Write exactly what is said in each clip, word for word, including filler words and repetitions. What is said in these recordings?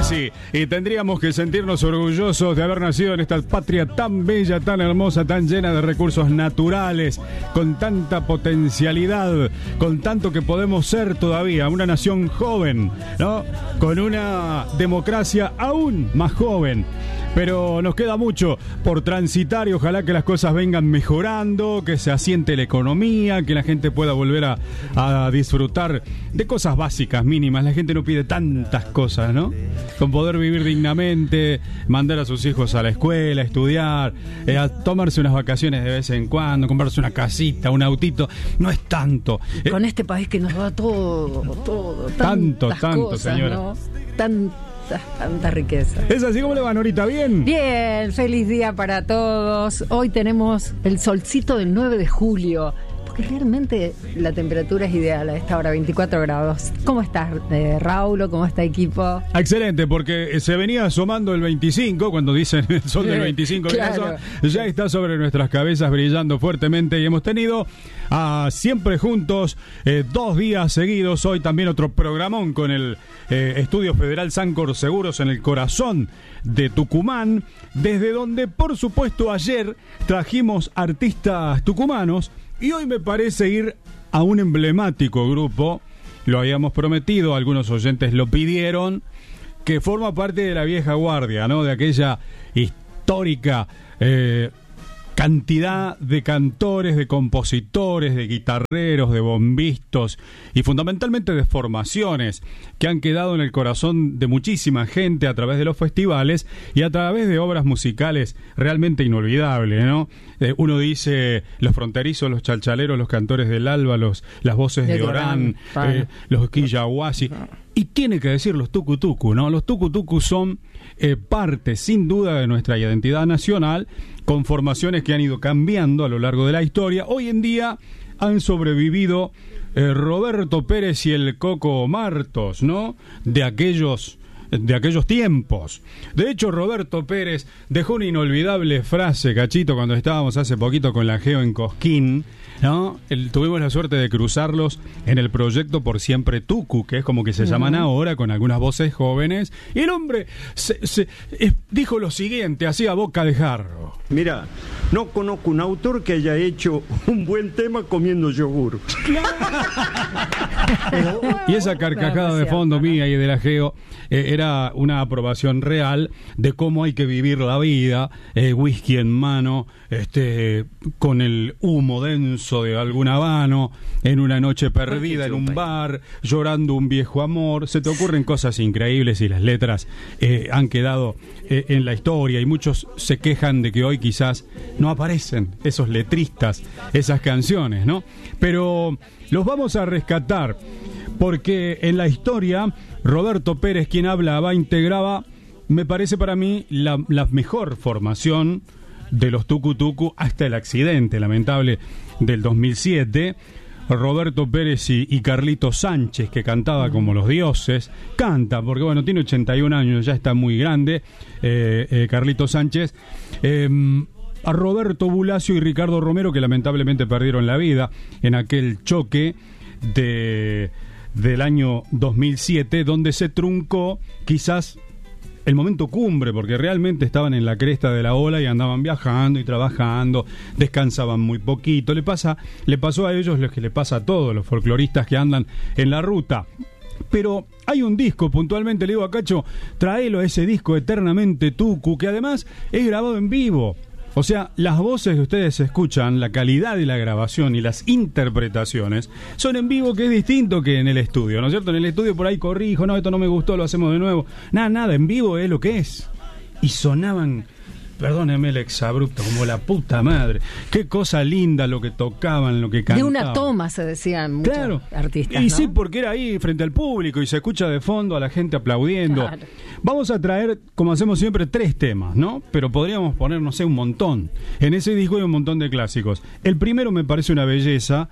que sí. Y tendríamos que sentirnos orgullosos de haber nacido en esta patria tan bella, tan hermosa, tan llena de recursos naturales, con tanta potencialidad, con tanto que podemos ser todavía, una nación joven, ¿no? Con una democracia aún más joven. Pero nos queda mucho por transitar y ojalá que las cosas vengan mejorando, que se asiente la economía, que la gente pueda volver a, a disfrutar de cosas básicas, mínimas. La gente no pide tantas cosas, ¿no? Con poder vivir dignamente, mandar a sus hijos a la escuela, estudiar, eh, a tomarse unas vacaciones de vez en cuando, comprarse una casita, un autito, no es tanto. Eh, Con este país que nos da todo, todo, tanto, tanto, cosas, señora. ¿no? Tan tanta riqueza. ¿Es así? ¿Cómo le van ahorita? ¿Bien? Bien, feliz día para todos. Hoy tenemos el solcito del nueve de julio, porque realmente la temperatura es ideal a esta hora, veinticuatro grados. ¿Cómo estás, eh, Raúl? ¿Cómo está, equipo? Excelente, porque se venía asomando el veinticinco, cuando dicen el sol del veinticinco, claro. Ya está sobre nuestras cabezas brillando fuertemente y hemos tenido a siempre juntos eh, dos días seguidos. Hoy también otro programón con el eh, Estudio Federal Sancor Seguros en el corazón de Tucumán, desde donde por supuesto ayer trajimos artistas tucumanos y hoy me parece ir a un emblemático grupo. Lo habíamos prometido, algunos oyentes lo pidieron, que forma parte de la vieja guardia, ¿no? De aquella histórica eh, cantidad de cantores, de compositores, de guitarreros, de bombistas y fundamentalmente de formaciones que han quedado en el corazón de muchísima gente a través de los festivales y a través de obras musicales realmente inolvidables, ¿no? Eh, uno dice los fronterizos, los chalchaleros, los cantores del alba, los, las voces de, de Orán, Orán eh, los quillahuasi. Y tiene que decir los tucutucu, ¿no? Los tucutucu son eh, parte, sin duda, de nuestra identidad nacional, con formaciones que han ido cambiando a lo largo de la historia. Hoy en día han sobrevivido eh, Roberto Pérez y el Coco Martos, ¿no? De aquellos... de aquellos tiempos. De hecho, Roberto Pérez dejó una inolvidable frase, Cachito, cuando estábamos hace poquito con la Geo en Cosquín, ¿no? El, tuvimos la suerte de cruzarlos en el proyecto Por Siempre Tucu, que es como que se uh-huh. llaman ahora, con algunas voces jóvenes, y el hombre se, se, eh, dijo lo siguiente, hacía boca de jarro. Mira, no conozco un autor que haya hecho un buen tema comiendo yogur. Y esa carcajada de fondo mía y de la Geo eh, era una aprobación real de cómo hay que vivir la vida, eh, whisky en mano, este, con el humo denso de algún habano, en una noche perdida en un bar, llorando un viejo amor. Se te ocurren cosas increíbles y las letras eh, han quedado eh, en la historia y muchos se quejan de que hoy quizás no aparecen esos letristas, esas canciones, ¿no? Pero los vamos a rescatar porque en la historia Roberto Pérez, quien hablaba, integraba, me parece para mí, la, la mejor formación de los tucutucu hasta el accidente lamentable del dos mil siete. Roberto Pérez y, y Carlito Sánchez, que cantaba como los dioses, canta, porque bueno, tiene ochenta y un años, ya está muy grande, eh, eh, Carlito Sánchez, eh, a Roberto Bulacio y Ricardo Romero, que lamentablemente perdieron la vida en aquel choque de... del año dos mil siete, donde se truncó quizás el momento cumbre, porque realmente estaban en la cresta de la ola y andaban viajando y trabajando, descansaban muy poquito. Le pasa, le pasó a ellos lo que le pasa a todos los folcloristas que andan en la ruta. Pero hay un disco, puntualmente le digo a Cacho, tráelo a ese disco Eternamente Tucu, que además es grabado en vivo. O sea, las voces que ustedes escuchan, la calidad de la grabación y las interpretaciones son en vivo, que es distinto que en el estudio, ¿no es cierto? En el estudio por ahí corrijo, no, esto no me gustó, lo hacemos de nuevo. Nada, nada, en vivo es lo que es. Y sonaban, perdóneme el exabrupto, como la puta madre. Qué cosa linda lo que tocaban, lo que cantaban. De una toma se decían muchos claro. artistas, Y ¿no? sí, porque era ahí frente al público y se escucha de fondo a la gente aplaudiendo. Claro. Vamos a traer, como hacemos siempre, tres temas, ¿no? Pero podríamos poner, no sé, un montón. En ese disco hay un montón de clásicos. El primero me parece una belleza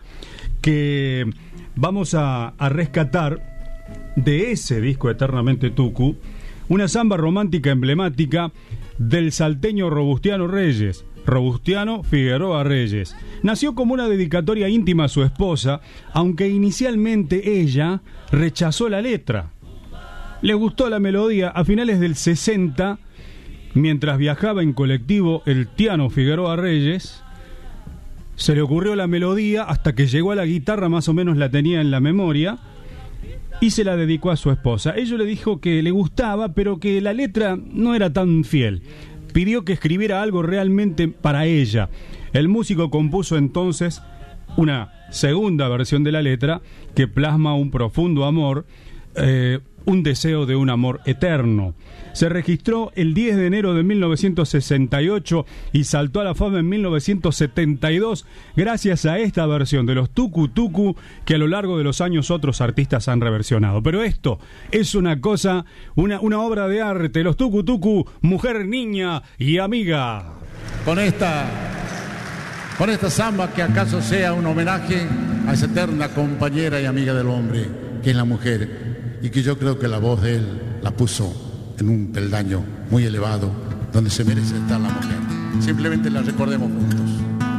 que vamos a, a rescatar de ese disco Eternamente Tucu, una samba romántica emblemática del salteño Robustiano Reyes, Robustiano Figueroa Reyes. Nació como una dedicatoria íntima a su esposa, aunque inicialmente ella rechazó la letra. le gustó la melodía. A finales del sesenta, mientras viajaba en colectivo el Tiano Figueroa Reyes, se le ocurrió la melodía, hasta que llegó a la guitarra, más o menos la tenía en la memoria, y se la dedicó a su esposa. Ella le dijo que le gustaba, pero que la letra no era tan fiel. Pidió que escribiera algo realmente para ella. El músico compuso entonces una segunda versión de la letra que plasma un profundo amor, eh, un deseo de un amor eterno. Se registró el diez de enero de mil novecientos sesenta y ocho y saltó a la fama en mil novecientos setenta y dos gracias a esta versión de los Tucu Tucu, que a lo largo de los años otros artistas han reversionado. Pero esto es una cosa, una, una obra de arte. Los Tucu Tucu, mujer, niña y amiga. Con esta, con esta samba, que acaso sea un homenaje a esa eterna compañera y amiga del hombre, que es la mujer, y que yo creo que la voz de él la puso en un peldaño muy elevado, donde se merece estar la mujer. Simplemente la recordemos juntos.